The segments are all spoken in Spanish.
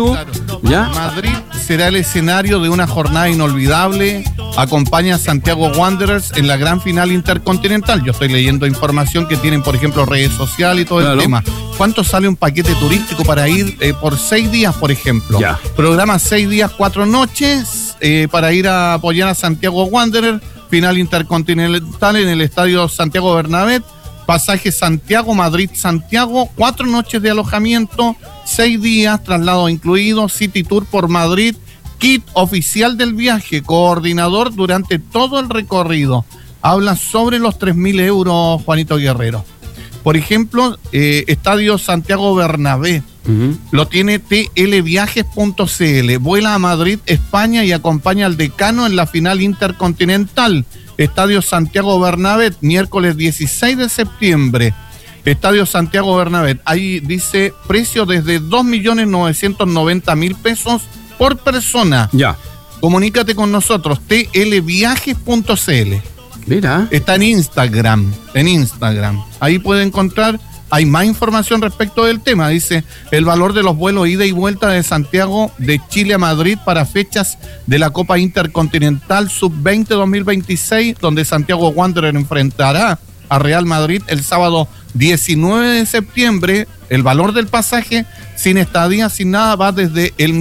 Claro. ¿Ya? Madrid será el escenario de una jornada inolvidable. Acompaña a Santiago Wanderers en la gran final intercontinental. Yo estoy leyendo información que tienen, por ejemplo, redes sociales y todo el tema. ¿Cuánto sale un paquete turístico para ir por 6 días, por ejemplo? Ya. Programa 6 días, 4 noches para ir a apoyar a Santiago Wanderers. Final intercontinental en el estadio Santiago Bernabéu. Pasaje Santiago, Madrid-Santiago, 4 noches de alojamiento, 6 días, traslado incluido, City Tour por Madrid, kit oficial del viaje, coordinador durante todo el recorrido. Habla sobre los 3.000 euros, Juanito Guerrero. Por ejemplo, Estadio Santiago Bernabéu, lo tiene tlviajes.cl, vuela a Madrid, España y acompaña al decano en la final intercontinental. Estadio Santiago Bernabéu, miércoles 16 de septiembre. Estadio Santiago Bernabéu, ahí dice precio desde 2.990.000 pesos por persona. Ya. Comunícate con nosotros, tlviajes.cl. Mira. Está en Instagram. Ahí puede encontrar, hay más información respecto del tema. Dice, el valor de los vuelos ida y vuelta de Santiago de Chile a Madrid para fechas de la Copa Intercontinental Sub-20 2026, donde Santiago Wanderers enfrentará a Real Madrid el sábado 19 de septiembre. El valor del pasaje sin estadía, sin nada, va desde el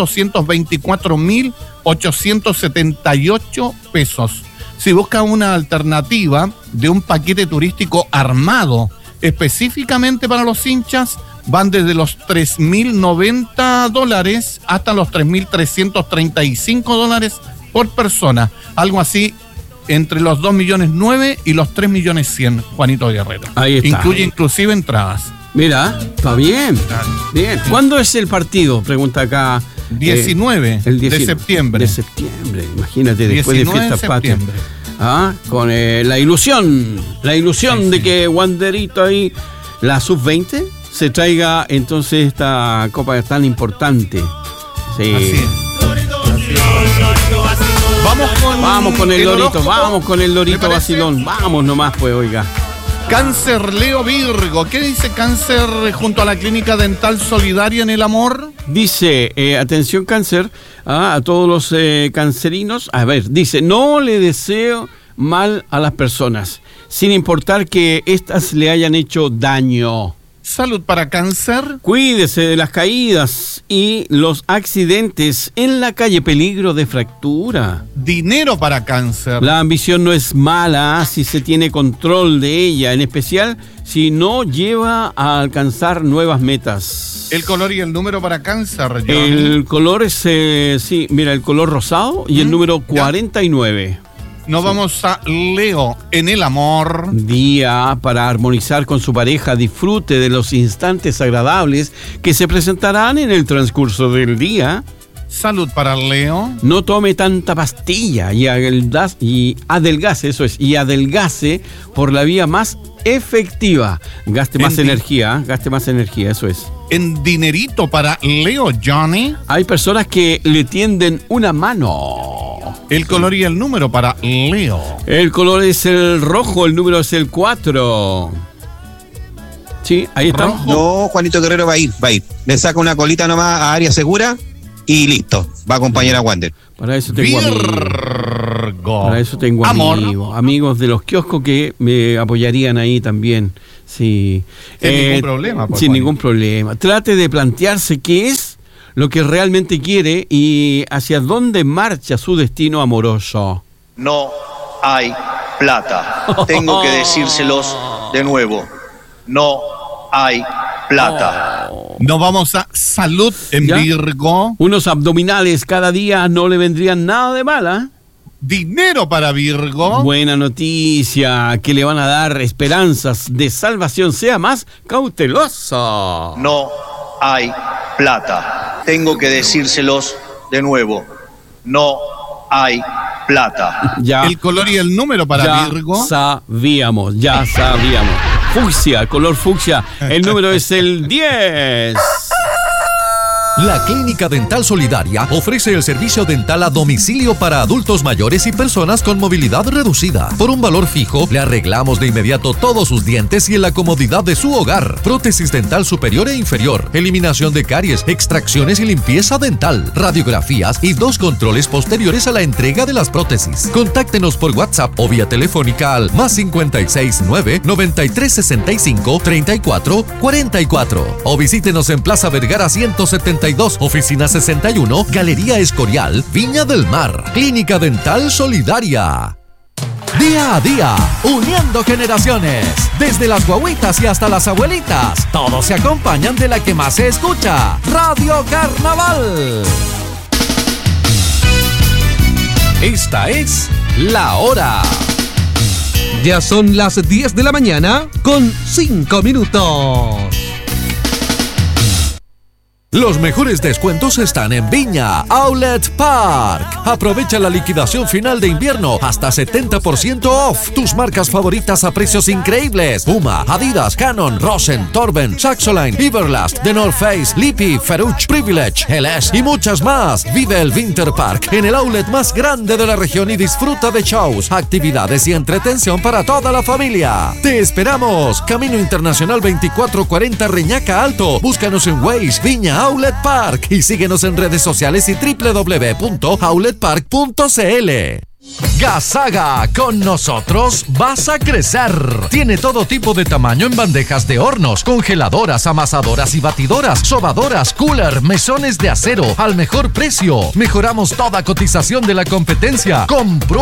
1.224.878 pesos. Si busca una alternativa de un paquete turístico armado específicamente para los hinchas, van desde los $3.090 hasta los $3.335 por persona. Algo así entre los 2.900.000 y los 3.100.000, Juanito Guerrero. Ahí está. Incluye inclusive entradas. Mira, está bien. Bien. ¿Cuándo es el partido? Pregunta acá. 19 de septiembre. De septiembre, imagínate, después de Fiestas Patrias. Con la ilusión de que Wanderito ahí, la Sub-20, se traiga entonces esta copa tan importante. Sí. Así es. Vamos con el Lorito, horóscopo. vamos con el Lorito vacilón. Vamos nomás, pues, oiga. Cáncer, Leo, Virgo. ¿Qué dice Cáncer junto a la Clínica Dental Solidaria en el amor? Dice, atención Cáncer, a todos los cancerinos. A ver, dice, no le deseo mal a las personas, sin importar que éstas le hayan hecho daño. Salud para Cáncer. Cuídese de las caídas y los accidentes en la calle, peligro de fractura. Dinero para Cáncer. La ambición no es mala si se tiene control de ella, en especial si no lleva a alcanzar nuevas metas. El color y el número para Cáncer, Johnny. El color es, el color rosado y el número 49. Nos vamos a Leo en el amor. Día para armonizar con su pareja, disfrute de los instantes agradables que se presentarán en el transcurso del día. Salud para Leo. No tome tanta pastilla y adelgace por la vía más efectiva. Gaste más energía, eso es. En dinerito para Leo, Johnny. Hay personas que le tienden una mano. El color y el número para Leo. El color es el rojo, el número es el 4. Sí, ahí está. No, Juanito Guerrero va a ir. Le saca una colita nomás a área segura y listo. Va a acompañar a Wander. Para eso tengo amigos de los kioscos que me apoyarían ahí también. Sí. Sin ningún problema. Sin ningún problema. Trate de plantearse qué es lo que realmente quiere y hacia dónde marcha su destino amoroso. No hay plata. Tengo que decírselos de nuevo. No hay plata. Nos vamos a salud en Virgo. Unos abdominales cada día no le vendrían nada de mala. Dinero para Virgo. Buena noticia, que le van a dar esperanzas de salvación. Sea más cauteloso. No hay plata. Tengo que decírselos de nuevo. No hay plata. Ya. El color y el número para Virgo. Ya sabíamos. Fucsia, color fucsia. El número es el 10. La Clínica Dental Solidaria ofrece el servicio dental a domicilio para adultos mayores y personas con movilidad reducida. Por un valor fijo, le arreglamos de inmediato todos sus dientes y en la comodidad de su hogar. Prótesis dental superior e inferior, eliminación de caries, extracciones y limpieza dental, radiografías y 2 controles posteriores a la entrega de las prótesis. Contáctenos por WhatsApp o vía telefónica al +56 9 93 65 34 44 o visítenos en Plaza Vergara 172, Oficina 61, Galería Escorial, Viña del Mar. Clínica Dental Solidaria. Día a día, uniendo generaciones. Desde las guaguitas y hasta las abuelitas, todos se acompañan de la que más se escucha, Radio Carnaval. Esta es La Hora. Ya son las 10 de la mañana con 5 minutos. Los mejores descuentos están en Viña Outlet Park. Aprovecha la liquidación final de invierno hasta 70% off. Tus marcas favoritas a precios increíbles: Puma, Adidas, Canon, Rosen, Torben, Saxoline, Everlast, The North Face, Lippy, Ferruch, Privilege, LS y muchas más. Vive el Winter Park en el outlet más grande de la región y disfruta de shows, actividades y entretención para toda la familia. Te esperamos. Camino Internacional 2440 Reñaca Alto. Búscanos en Waze, Viña Outlet Park y síguenos en redes sociales y www.outletpark.cl. Gasaga, con nosotros vas a crecer. Tiene todo tipo de tamaño en bandejas de hornos, congeladoras, amasadoras y batidoras, sobadoras, cooler, mesones de acero al mejor precio. Mejoramos toda cotización de la competencia. Comprueba